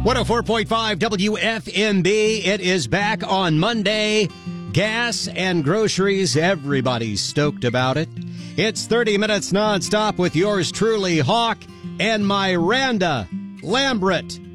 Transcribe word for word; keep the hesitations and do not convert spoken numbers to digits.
one oh four point five W F M B. It is back on Monday. Gas and groceries, everybody's stoked about it. It's thirty minutes nonstop with yours truly, Hawk and Miranda Lambert.